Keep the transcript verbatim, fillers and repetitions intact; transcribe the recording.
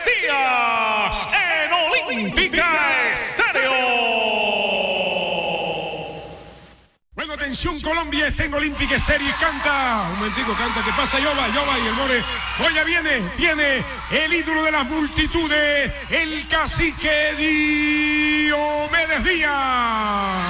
Diomedes Díaz en Olímpica Estéreo. Bueno, atención, Colombia está en Olímpica Estéreo y canta. Un momentico, canta. ¿Qué pasa, Yoba? Yoba y el More. Oye, viene, viene el ídolo de las multitudes, el cacique Diomedes Díaz.